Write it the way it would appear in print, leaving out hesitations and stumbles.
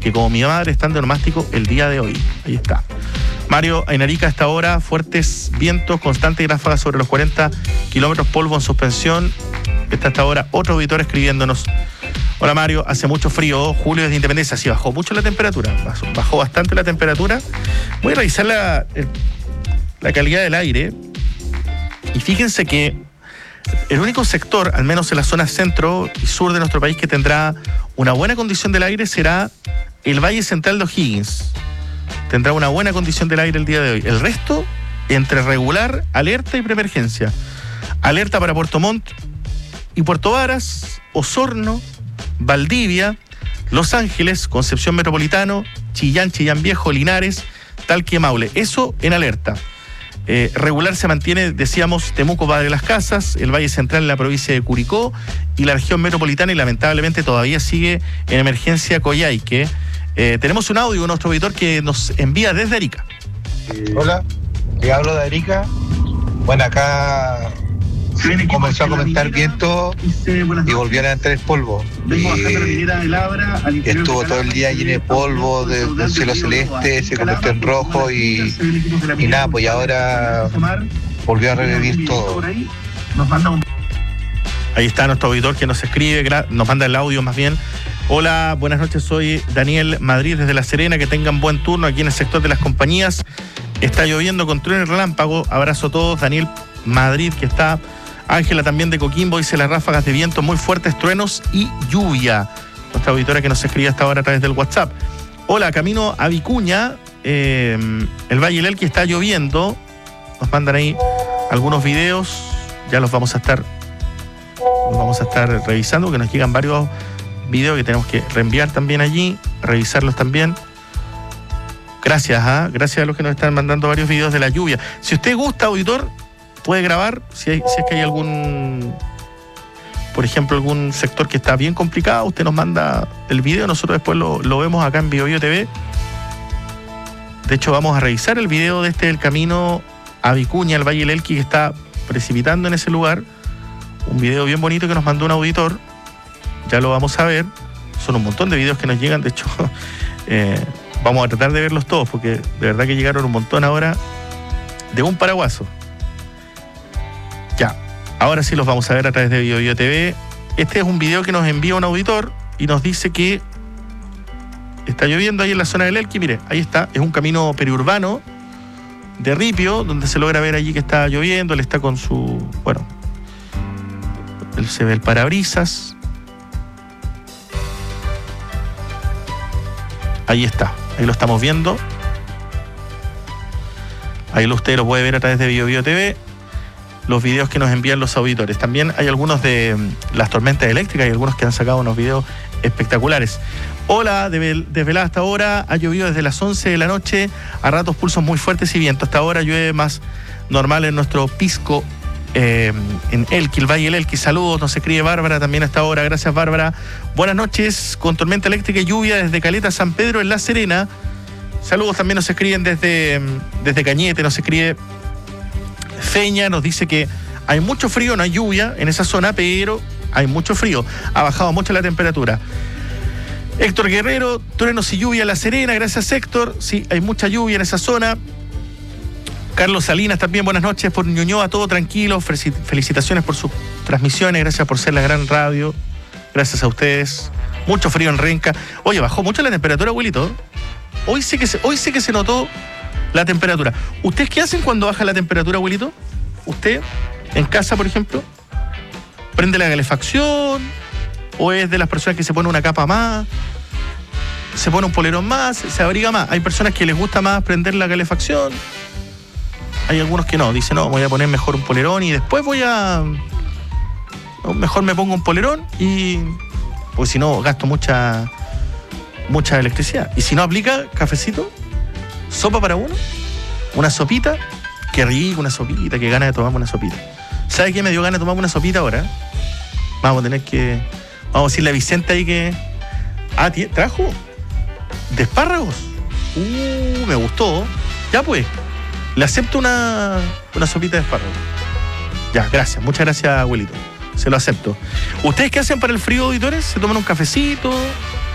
que como mi madre están de onomástico el día de hoy. Ahí está. Mario, en Arica a esta hora, fuertes vientos, constantes ráfagas sobre los 40 kilómetros, polvo en suspensión. Está hasta ahora otro auditor escribiéndonos. Hola Mario, hace mucho frío, julio desde Independencia, sí bajó mucho la temperatura, bajó bastante la temperatura. Voy a revisar la calidad del aire y fíjense que el único sector, al menos en la zona centro y sur de nuestro país, que tendrá una buena condición del aire será el Valle Central de O'Higgins. Tendrá una buena condición del aire el día de hoy. El resto, entre regular, alerta y preemergencia. Alerta para Puerto Montt y Puerto Varas, Osorno, Valdivia, Los Ángeles, Concepción Metropolitano, Chillán, Chillán Viejo, Linares, Talque, Maule. Eso en alerta. Regular se mantiene, decíamos, Temuco, Padre Las Casas, el Valle Central en la provincia de Curicó y la región metropolitana, y lamentablemente todavía sigue en emergencia Coyhaique. Tenemos un audio de nuestro auditor que nos envía desde Arica. Hola, te hablo de Arica. Bueno, acá comenzó a comentar viento y volvió a levantar el polvo. Y estuvo todo el día lleno de polvo, del cielo celeste, se convirtió en rojo y nada, pues ahora volvió a revivir todo. Ahí está nuestro auditor que nos escribe, nos manda el audio más bien. Hola, buenas noches, soy Daniel Madrid desde La Serena, que tengan buen turno aquí en el sector de las compañías. Está lloviendo con trueno y relámpago. Abrazo a todos, Daniel Madrid, que está. Ángela también de Coquimbo dice las ráfagas de viento muy fuertes, truenos y lluvia. Nuestra auditora que nos escribe hasta ahora a través del WhatsApp. Hola, camino a Vicuña, el Valle del Elqui está lloviendo. Nos mandan ahí algunos videos, ya los vamos a estar revisando, que nos llegan varios videos que tenemos que reenviar también allí, revisarlos también. Gracias a los que nos están mandando varios videos de la lluvia. Si usted gusta, auditor, puede grabar, si es que hay algún, por ejemplo, algún sector que está bien complicado, usted nos manda el video, nosotros después lo vemos acá en BioBio TV. De hecho, vamos a revisar el video de del camino a Vicuña, el Valle del Elqui, que está precipitando en ese lugar. Un video bien bonito que nos mandó un auditor, ya lo vamos a ver. Son un montón de videos que nos llegan, de hecho, vamos a tratar de verlos todos, porque de verdad que llegaron un montón ahora de un paraguaso. Ya, ahora sí los vamos a ver a través de BioBio TV. Este es un video que nos envía un auditor y nos dice que está lloviendo ahí en la zona del Elqui. Mire, ahí está, es un camino periurbano de Ripio, donde se logra ver allí que está lloviendo. Él está con su, bueno, él se ve el parabrisas. Ahí está, ahí lo estamos viendo. Ahí usted lo puede ver a través de BioBio TV. Los videos que nos envían los auditores. También hay algunos de las tormentas eléctricas y algunos que han sacado unos videos espectaculares. Hola, desvelada hasta ahora, ha llovido desde las 11 de la noche, a ratos pulsos muy fuertes y viento. Hasta ahora llueve más normal en nuestro Pisco, en Elqui, el Valle del Elqui. Saludos, nos escribe Bárbara también hasta ahora. Gracias, Bárbara. Buenas noches, con tormenta eléctrica y lluvia desde Caleta San Pedro en La Serena. Saludos, también nos escriben desde Cañete, nos escribe Feña, nos dice que hay mucho frío, no hay lluvia en esa zona, pero hay mucho frío. Ha bajado mucho la temperatura. Héctor Guerrero, truenos y lluvia en La Serena, gracias Héctor. Sí, hay mucha lluvia en esa zona. Carlos Salinas también, buenas noches por Ñuñoa, todo tranquilo. Felicitaciones por sus transmisiones, gracias por ser la gran radio. Gracias a ustedes. Mucho frío en Renca. Oye, bajó mucho la temperatura, abuelito. Hoy sí que se notó la temperatura. ¿Ustedes qué hacen cuando baja la temperatura, abuelito? ¿Usted, en casa, por ejemplo, prende la calefacción? ¿O es de las personas que se pone una capa más? ¿Se pone un polerón más? ¿Se abriga más? Hay personas que les gusta más prender la calefacción. Hay algunos que no. Dicen, no, voy a poner mejor un polerón y después mejor me pongo un polerón y... Pues si no, gasto mucha electricidad. Y si no aplica, cafecito, sopa para uno, una sopita, qué rico una sopita, qué ganas de tomarme una sopita. ¿Sabe qué me dio ganas de tomarme una sopita ahora? Vamos a decirle a Vicente ahí que... Ah, ¿trajo? ¿De espárragos? Me gustó. Ya pues, le acepto una sopita de espárragos. Ya, gracias, muchas gracias, abuelito. Se lo acepto. ¿Ustedes qué hacen para el frío, auditores? ¿Se toman un cafecito?